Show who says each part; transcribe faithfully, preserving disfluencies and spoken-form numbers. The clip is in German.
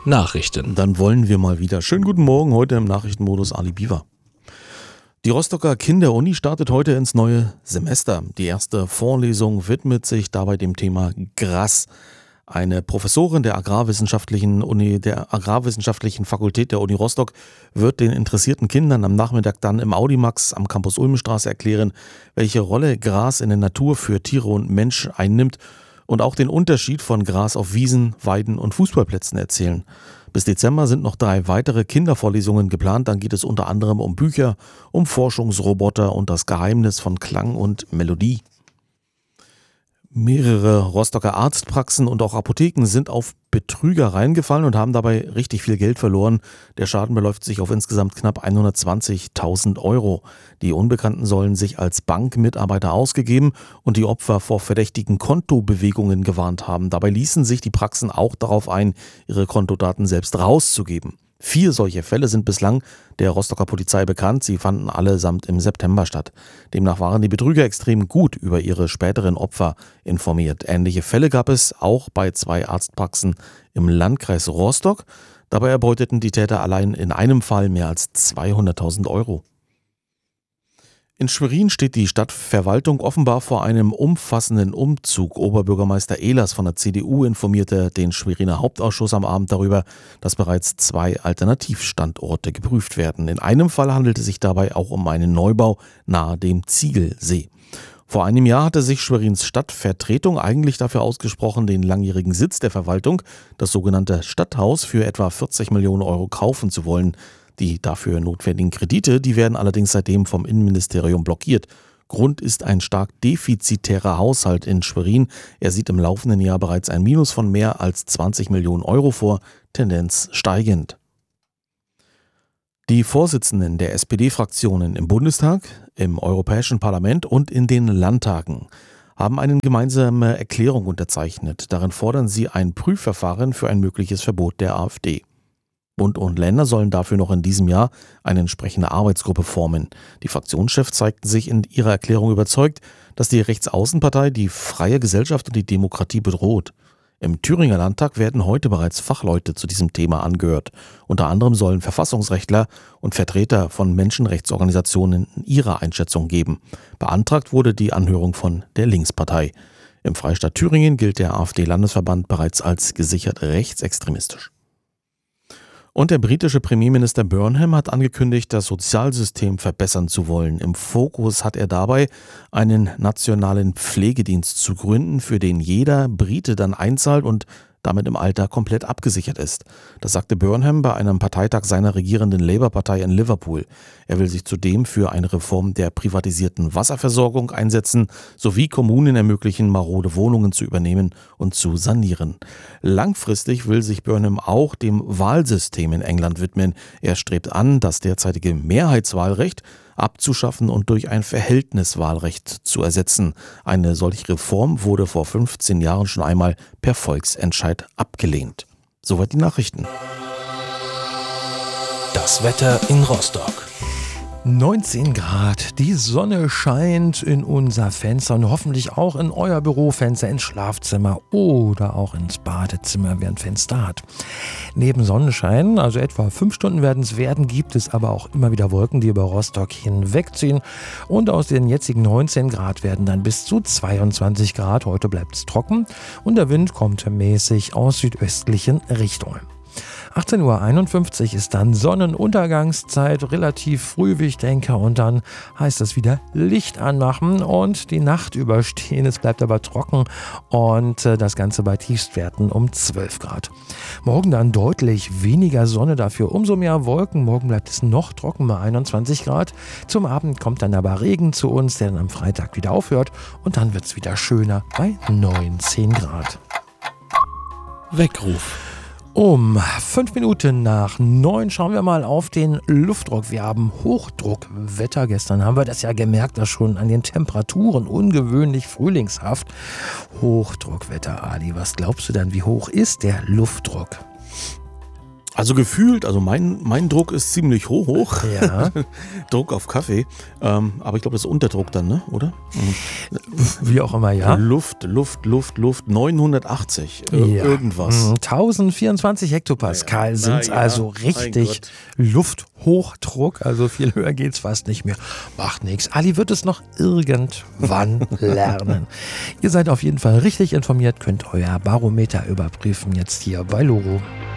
Speaker 1: Nachrichten.
Speaker 2: Dann wollen wir mal wieder. Schönen guten Morgen, heute im Nachrichtenmodus Ali Biwa. Die Rostocker Kinderuni startet heute ins neue Semester. Die erste Vorlesung widmet sich dabei dem Thema Gras. Eine Professorin der Agrarwissenschaftlichen Uni, der Agrarwissenschaftlichen Fakultät der Uni Rostock wird den interessierten Kindern am Nachmittag dann im Audimax am Campus Ulmenstraße erklären, welche Rolle Gras in der Natur für Tiere und Mensch einnimmt und auch den Unterschied von Gras auf Wiesen, Weiden und Fußballplätzen erzählen. Bis Dezember sind noch drei weitere Kindervorlesungen geplant. Dann geht es unter anderem um Bücher, um Forschungsroboter und das Geheimnis von Klang und Melodie. Mehrere Rostocker Arztpraxen und auch Apotheken sind auf Betrüger reingefallen und haben dabei richtig viel Geld verloren. Der Schaden beläuft sich auf insgesamt knapp hundertzwanzigtausend Euro. Die Unbekannten sollen sich als Bankmitarbeiter ausgegeben und die Opfer vor verdächtigen Kontobewegungen gewarnt haben. Dabei ließen sich die Praxen auch darauf ein, ihre Kontodaten selbst rauszugeben. Vier solche Fälle sind bislang der Rostocker Polizei bekannt. Sie fanden allesamt im September statt. Demnach waren die Betrüger extrem gut über ihre späteren Opfer informiert. Ähnliche Fälle gab es auch bei zwei Arztpraxen im Landkreis Rostock. Dabei erbeuteten die Täter allein in einem Fall mehr als zweihunderttausend Euro. In Schwerin steht die Stadtverwaltung offenbar vor einem umfassenden Umzug. Oberbürgermeister Ehlers von der C D U informierte den Schweriner Hauptausschuss am Abend darüber, dass bereits zwei Alternativstandorte geprüft werden. In einem Fall handelt es sich dabei auch um einen Neubau nahe dem Ziegelsee. Vor einem Jahr hatte sich Schwerins Stadtvertretung eigentlich dafür ausgesprochen, den langjährigen Sitz der Verwaltung, das sogenannte Stadthaus, für etwa vierzig Millionen Euro kaufen zu wollen. Die dafür notwendigen Kredite, die werden allerdings seitdem vom Innenministerium blockiert. Grund ist ein stark defizitärer Haushalt in Schwerin. Er sieht im laufenden Jahr bereits ein Minus von mehr als zwanzig Millionen Euro vor, Tendenz steigend. Die Vorsitzenden der S P D-Fraktionen im Bundestag, im Europäischen Parlament und in den Landtagen haben eine gemeinsame Erklärung unterzeichnet. Darin fordern sie ein Prüfverfahren für ein mögliches Verbot der AfD. Bund und Länder sollen dafür noch in diesem Jahr eine entsprechende Arbeitsgruppe formen. Die Fraktionschefs zeigten sich in ihrer Erklärung überzeugt, dass die Rechtsaußenpartei die freie Gesellschaft und die Demokratie bedroht. Im Thüringer Landtag werden heute bereits Fachleute zu diesem Thema angehört. Unter anderem sollen Verfassungsrechtler und Vertreter von Menschenrechtsorganisationen ihre Einschätzung geben. Beantragt wurde die Anhörung von der Linkspartei. Im Freistaat Thüringen gilt der AfD-Landesverband bereits als gesichert rechtsextremistisch. Und der britische Premierminister Burnham hat angekündigt, das Sozialsystem verbessern zu wollen. Im Fokus hat er dabei, einen nationalen Pflegedienst zu gründen, für den jeder Brite dann einzahlt und damit im Alter komplett abgesichert ist. Das sagte Burnham bei einem Parteitag seiner regierenden Labour-Partei in Liverpool. Er will sich zudem für eine Reform der privatisierten Wasserversorgung einsetzen, sowie Kommunen ermöglichen, marode Wohnungen zu übernehmen und zu sanieren. Langfristig will sich Burnham auch dem Wahlsystem in England widmen. Er strebt an, das derzeitige Mehrheitswahlrecht abzuschaffen und durch ein Verhältniswahlrecht zu ersetzen. Eine solche Reform wurde vor fünfzehn Jahren schon einmal per Volksentscheid abgelehnt. Soweit die Nachrichten.
Speaker 1: Das Wetter in Rostock.
Speaker 3: neunzehn Grad, die Sonne scheint in unser Fenster und hoffentlich auch in euer Bürofenster, ins Schlafzimmer oder auch ins Badezimmer, wer ein Fenster hat. Neben Sonnenschein, also etwa fünf Stunden werden es werden, gibt es aber auch immer wieder Wolken, die über Rostock hinwegziehen. Und aus den jetzigen neunzehn Grad werden dann bis zu zweiundzwanzig Grad. Heute bleibt es trocken und der Wind kommt mäßig aus südöstlichen Richtungen. achtzehn Uhr einundfünfzig ist dann Sonnenuntergangszeit, relativ früh, wie ich denke, und dann heißt es wieder Licht anmachen und die Nacht überstehen. Es bleibt aber trocken und das Ganze bei Tiefstwerten um zwölf Grad. Morgen dann deutlich weniger Sonne, dafür umso mehr Wolken. Morgen bleibt es noch trocken bei einundzwanzig Grad. Zum Abend kommt dann aber Regen zu uns, der dann am Freitag wieder aufhört und dann wird es wieder schöner bei neunzehn Grad.
Speaker 1: Weckruf.
Speaker 3: Um fünf Minuten nach neun schauen wir mal auf den Luftdruck. Wir haben Hochdruckwetter. Gestern haben wir das ja gemerkt, dass schon an den Temperaturen ungewöhnlich frühlingshaft. Hochdruckwetter, Ali, was glaubst du denn, wie hoch ist der Luftdruck?
Speaker 2: Also gefühlt, also mein, mein Druck ist ziemlich hoch, hoch.
Speaker 3: Ja.
Speaker 2: Druck auf Kaffee. Ähm, aber ich glaube, das ist Unterdruck dann, ne? Oder? Mhm.
Speaker 3: wie auch immer, ja.
Speaker 2: Luft, Luft, Luft, Luft, neunhundertachtzig, ir-
Speaker 3: Ja.
Speaker 2: irgendwas.
Speaker 3: Mm, tausendvierundzwanzig Hektopascal
Speaker 2: Ja,
Speaker 3: sind
Speaker 2: na ja,
Speaker 3: also
Speaker 2: mein
Speaker 3: richtig
Speaker 2: Gott.
Speaker 3: Lufthochdruck, also viel höher geht's fast nicht mehr. Macht nichts. Ali wird es noch irgendwann lernen. Ihr seid auf jeden Fall richtig informiert, könnt euer Barometer überprüfen jetzt hier bei Loro.